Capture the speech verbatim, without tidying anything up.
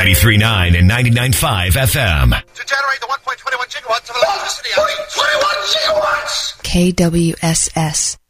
ninety-three point nine and ninety-nine point five F M. To generate the one point two one gigawatts of electricity. one point two one gigawatts! K W S S.